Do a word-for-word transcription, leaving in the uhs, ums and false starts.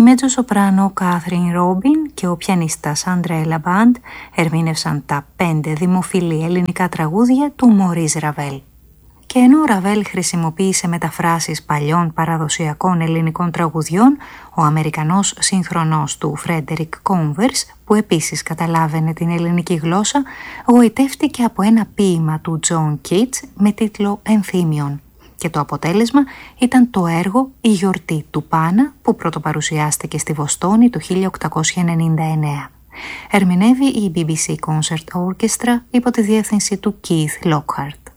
μέτζο-σοπράνο Κάθριν Ρόμπιν και ο πιανίστας Αντρέ Μπαντ ερμήνευσαν τα πέντε δημοφιλή ελληνικά τραγούδια του Μωρίς Ραβέλ. Και ενώ ο Ραβέλ χρησιμοποίησε μεταφράσεις παλιών παραδοσιακών ελληνικών τραγουδιών, ο Αμερικανός σύγχρονος του Φρέντερικ Κόνβερς, που επίσης καταλάβαινε την ελληνική γλώσσα, γοητεύτηκε από ένα ποίημα του Τζον Κίτς με τίτλο «Ενθύμιον». Και το αποτέλεσμα ήταν το έργο «Η γιορτή του Πάνα» που πρωτοπαρουσιάστηκε στη Βοστόνη το χίλια οκτακόσια ενενήντα εννέα. Ερμηνεύει η μπι μπι σι Concert Orchestra υπό τη διεύθυνση του Keith Lockhart.